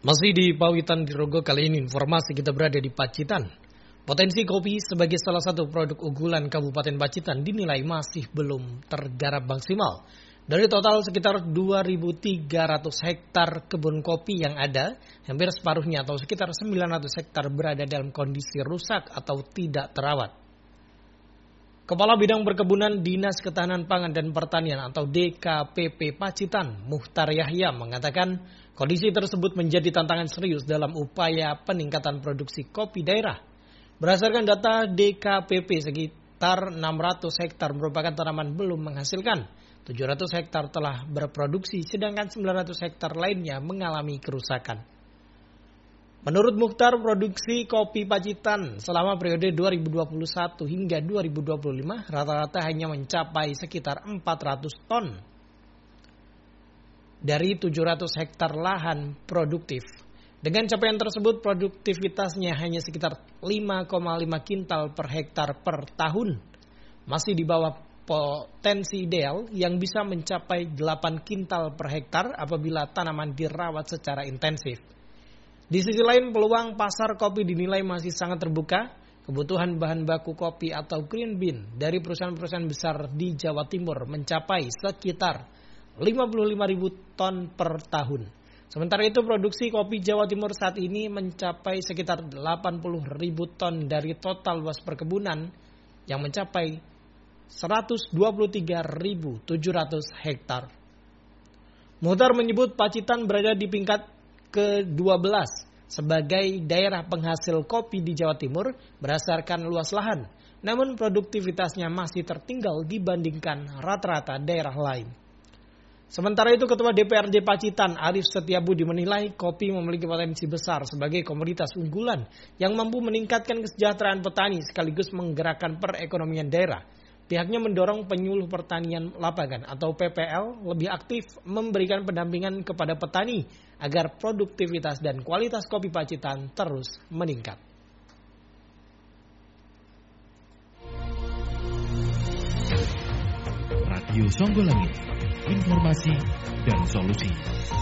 Masih di Pawitan Dirogo, kali ini informasi kita berada di Pacitan. Potensi kopi sebagai salah satu produk unggulan Kabupaten Pacitan dinilai masih belum tergarap maksimal. Dari total sekitar 2.300 hektar kebun kopi yang ada, hampir separuhnya atau sekitar 900 hektar berada dalam kondisi rusak atau tidak terawat. Kepala Bidang Perkebunan Dinas Ketahanan Pangan dan Pertanian atau DKPP Pacitan, Muhtar Yahya mengatakan kondisi tersebut menjadi tantangan serius dalam upaya peningkatan produksi kopi daerah. Berdasarkan data DKPP, sekitar 600 hektar merupakan tanaman belum menghasilkan, 700 hektar telah berproduksi, sedangkan 900 hektar lainnya mengalami kerusakan. Menurut Muhtar, produksi kopi Pacitan selama periode 2021 hingga 2025 rata-rata hanya mencapai sekitar 400 ton dari 700 hektar lahan produktif. Dengan capaian tersebut, produktivitasnya hanya sekitar 5,5 kintal per hektar per tahun. Masih di bawah potensi ideal yang bisa mencapai 8 kintal per hektar apabila tanaman dirawat secara intensif. Di sisi lain, peluang pasar kopi dinilai masih sangat terbuka. Kebutuhan bahan baku kopi atau green bean dari perusahaan-perusahaan besar di Jawa Timur mencapai sekitar 55.000 ton per tahun. Sementara itu, produksi kopi Jawa Timur saat ini mencapai sekitar 80.000 ton dari total luas perkebunan yang mencapai 123.700 hektar. Muhtar menyebut Pacitan berada di peringkat ke-12 sebagai daerah penghasil kopi di Jawa Timur berdasarkan luas lahan, namun produktivitasnya masih tertinggal dibandingkan rata-rata daerah lain. Sementara itu, Ketua DPRD Pacitan Arif Setiabudi menilai kopi memiliki potensi besar sebagai komoditas unggulan yang mampu meningkatkan kesejahteraan petani sekaligus menggerakkan perekonomian daerah. Pihaknya mendorong penyuluh pertanian lapangan atau PPL lebih aktif memberikan pendampingan kepada petani agar produktivitas dan kualitas kopi Pacitan terus meningkat. Radio Songgolangit, informasi dan solusi.